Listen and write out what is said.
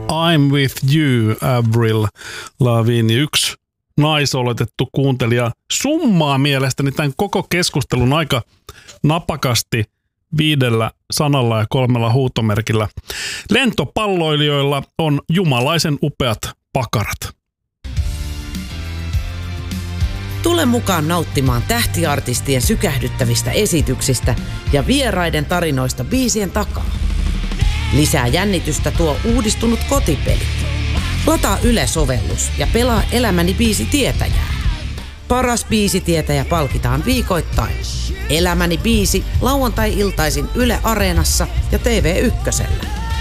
I'm with you, Avril Lavigne. Yksi naisoletettu kuuntelija summaa mielestäni tämän koko keskustelun aika napakasti 5 sanalla ja 3 huutomerkillä. Lentopalloilijoilla on jumalaisen upeat pakarat. Tule mukaan nauttimaan tähtiartistien sykähdyttävistä esityksistä ja vieraiden tarinoista biisien takaa. Lisää jännitystä tuo uudistunut kotipeli. Lataa Yle-sovellus ja pelaa Elämäni biisitietäjää. Paras biisitietäjä palkitaan viikoittain. Elämäni biisi lauantai-iltaisin Yle Areenassa ja TV1:llä.